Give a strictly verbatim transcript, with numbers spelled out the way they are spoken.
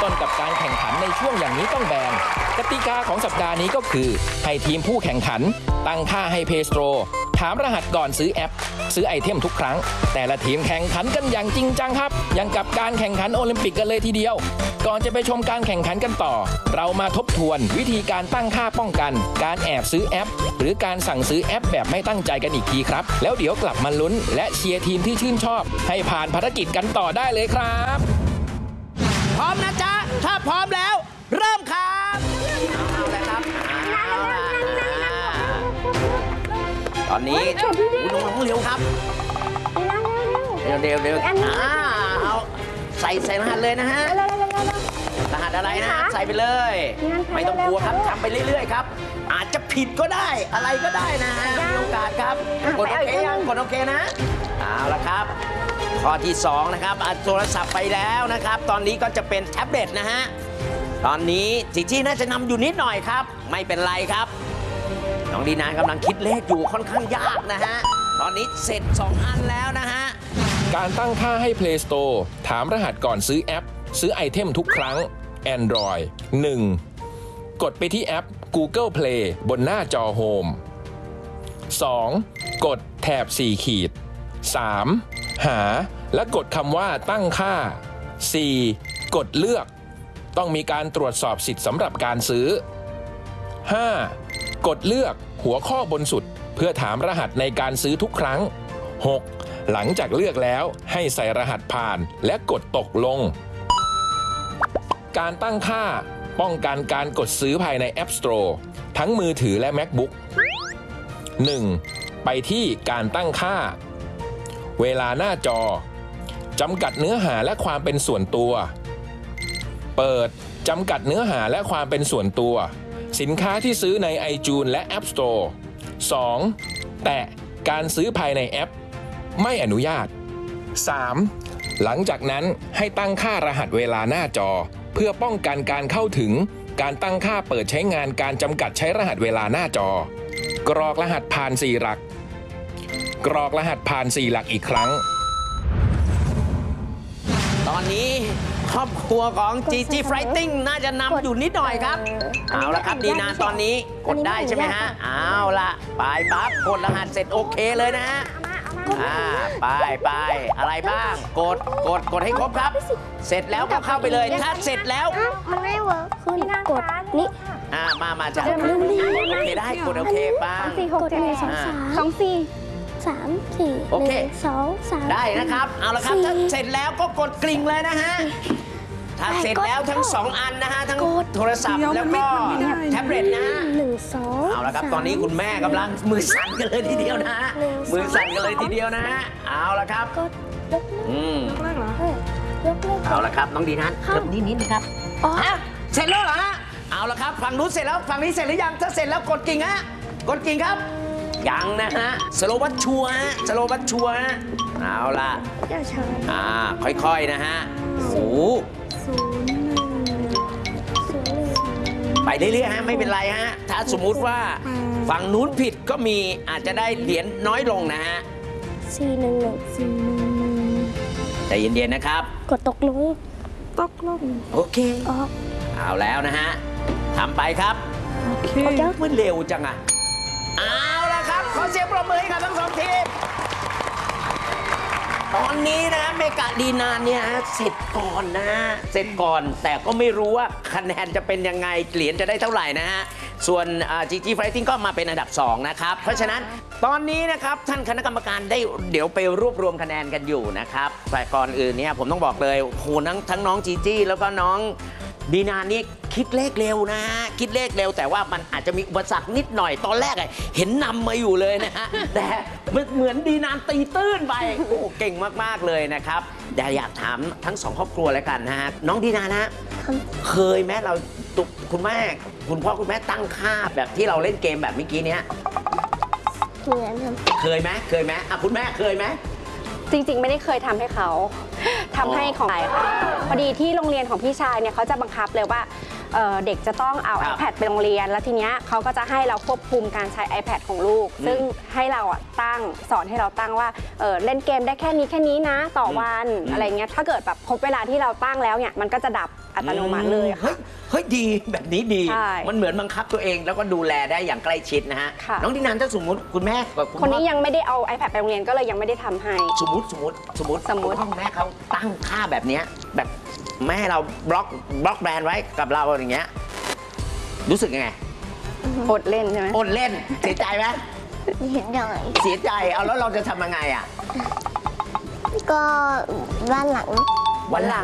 ต้นกับการแข่งขันในช่วงอย่างนี้ต้องแบนกติกาของสัปดาห์นี้ก็คือให้ทีมผู้แข่งขันตั้งค่าให้เพย์สโตรถามรหัสก่อนซื้อแอปซื้อไอเทมทุกครั้งแต่ละทีมแข่งขันกันอย่างจริงจังครับอย่างกับการแข่งขันโอลิมปิกกันเลยทีเดียวก่อนจะไปชมการแข่งขันกันต่อเรามาทบทวนวิธีการตั้งค่าป้องกันการแอบซื้อแอปหรือการสั่งซื้อแอปแบบไม่ตั้งใจกันอีกทีครับแล้วเดี๋ยวกลับมาลุ้นและเชียร์ทีมที่ชื่นชอบให้ผ่านภารกิจกันต่อได้เลยครับพร้อมนะจ๊ะถ้าพร้อมแล้วเริ่มครับเอาเลยครับตอนนี้น้องๆเร็วครับเร็วเร็วเร็วอ่าเอาใส่ใส่รหัสเลยนะฮะรหัสอะไรนะใส่ไปเลยไม่ต้องกลัวครับทำไปเรื่อยๆครับอาจจะผิดก็ได้อะไรก็ได้นะฮะมีโอกาสครับกดโอเคยังกดโอเคนะเอาละครับข้อที่สองนะครับอัดโทรศัพท์ไปแล้วนะครับตอนนี้ก็จะเป็นแท็บเล็ตนะฮะตอนนี้จีจี้น่าจะนำอยู่นิดหน่อยครับไม่เป็นไรครับน้องดีนากำลังคิดเลขอยู่ค่อนข้างยากนะฮะตอนนี้เสร็จสองอันแล้วนะฮะการตั้งค่าให้ Play Store ถามรหัสก่อนซื้อแอปซื้อไอเทมทุกครั้ง Android หนึ่ง กดไปที่แอป Google Play บนหน้าจอ Home สอง กดแถบสี่ขีด สาม หาและกดคำว่าตั้งค่า สี่ กดเลือกต้องมีการตรวจสอบสิทธิ์สำหรับการซื้อ ห้า กดเลือกหัวข้อบนสุดเพื่อถามรหัสในการซื้อทุกครั้ง หก หลังจากเลือกแล้วให้ใส่รหัสผ่านและกดตกลงการตั้งค่าป้องกันการกดซื้อภายใน App Store ทั้งมือถือและ MacBook หนึ่ง ไปที่การตั้งค่าเวลาหน้าจอจำกัดเนื้อหาและความเป็นส่วนตัวเปิดจำกัดเนื้อหาและความเป็นส่วนตัวสินค้าที่ซื้อใน iTunes และ App Store สอง แตะการซื้อภายในแอปไม่อนุญาต สาม หลังจากนั้นให้ตั้งค่ารหัสเวลาหน้าจอเพื่อป้องกันการเข้าถึงการตั้งค่าเปิดใช้งานการจำกัดใช้รหัสเวลาหน้าจอกรอกรหัสผ่านสี่หลักกรอกรหัสผ่านสี่หลักอีกครั้งตอนนี้ครอบครัวของ จี จี Fighting น่าจะนำอยู่นิดหน่อยครับเอาละครับดีนาตอนนี้กดได้ใช่ไหมฮะเอาละไปปั๊บกดรหัสเสร็จโอเคเลยนะฮะอ่าไปไปอะไรบ้างกดกดกดให้ครบครับเสร็จแล้วก็เข้าไปเลยถ้าเสร็จแล้วมันไม่เวิร์คขึ้นกดนี่อ่ามามาจ้ะโอเคได้กดโอเคป้าสี่หกเจ็ดสองสามสองสี่สามสี่หนึ่งสองสามได้นะครับเอาละครับถ้าเสร็จแล้วก็กดกริ่งเลยนะฮะถ้าเสร็จแล้วทั้งสองอันนะฮะทั้งโทรศัพท์แล้วก็แท็บเล็ตนะหนึ่งสองเอาละครับตอนนี้คุณแม่กำลังมือสั่นกันเลยทีเดียวนะฮะมือสั่นกันเลยทีเดียวนะฮะเอาละครับอืมเอาละครับน้องดีนั้นเริ่มนิดนิดนะครับเสร็จแล้วเหรอฮะเอาละครับฝั่งนู้นเสร็จแล้วฝั่งนี้เสร็จหรือยังถ้าเสร็จแล้วกดกิ่งฮะกดกิ่งครับยังนะฮะสโลวัตชัวฮะสโลวัตชัวฮะเอาละอ่าค่อยๆนะฮะโอ้ไปเรื่อยๆฮะไม่เป็นไรฮะถ้าสมมุติว่าฝั่งนู้นผิดก็มีอาจจะได้เหรียญน้อยลงนะฮะสี่หนึ่งหนึ่งสี่หนึ่งหนึ่งใจเย็นๆนะครับกดตกลงตกลงโอเคเอาแล้วนะฮะทำไปครับโอเคมันเร็วจังอ่ะเอาละครับขอเสียงปรบมือให้กับทั้งสองทีมตอนนี้นะเมกะดีนานเนี่ยเสร็จก่อนนะเสร็จก่อนแต่ก็ไม่รู้ว่าคะแนนจะเป็นยังไงเหรียญจะได้เท่าไหร่นะฮะส่วน จี จี Fighting ก็มาเป็นอันดับสองนะครับเพราะฉะนั้นตอนนี้นะครับท่านคณะกรรมการได้เดี๋ยวไปรวบรวมคะแนนกันอยู่นะครับแต่ก่อนอื่นเนี่ยผมต้องบอกเลยโหทั้งทั้งน้องจีจี้แล้วก็น้องดีนานี่คิดเลขเร็วนะคิดเลขเร็วแต่ว่ามันอาจจะมีอุปสรรคนิดหน่อยตอนแรกเห็นนำมาอยู่เลยนะฮะแต่เหมือนดีนานตีตื้นไปโอ้เก่งมากๆเลยนะครับแต่อยากถามทั้งสองครอบครัวแล้วกันนะฮะน้องดีนานะเคยไหมเราตุกคุณแม่คุณพ่อคุณแม่ตั้งค่าแบบที่เราเล่นเกมแบบเมื่อกี้เนี้ยเคยไหมเคยไหมอ่ะคุณแม่เคยไหมจริงๆไม่ได้เคยทำให้เขาทำให้ของใครค่ะพอดีที่โรงเรียนของพี่ชายเนี่ยเขาจะบังคับเลยว่าเอ่อเด็กจะต้องเอาครับ iPad ไปโรงเรียน แล้วทีเนี้ยเขาก็จะให้เราควบคุมการใช้ iPad ของลูก ซึ่งให้เราอ่ะตั้งสอนให้เราตั้งว่าเออเล่นเกมได้แค่นี้แค่นี้นะต่อวันอืมอะไรเงี้ยถ้าเกิดแบบครบเวลาที่เราตั้งแล้วเนี่ยมันก็จะดับอัตโนมัติเลยเฮ้ค่ะยเฮ้ยดีแบบนี้ดีใช่มันเหมือนบังคับตัวเองแล้วก็ดูแลได้อย่างใกล้ชิดนะฮะค่ะน้องดินานถ้าสมมติคุณแม่กับคุณคนนี้พ่อยังไม่ได้เอา iPad ไปโรงเรียนก็เลยยังไม่ได้ทำให้สมมติสมมติสมมติสมมุติคุณพ่อคุณแม่เขาตั้งค่าแบบเนี้ยแบบแม่เราบล็อกบล็อกแบรนด์ไว้กับเราอย่างเงี้ยรู้สึกยังไงอดเล่นใช่ไหมอดเล่นเสียใจไหมเห็นหน่อยเสียใจเอาแล้วเราจะทำยังไงอ่ะก็บ้านหลังวันหลัง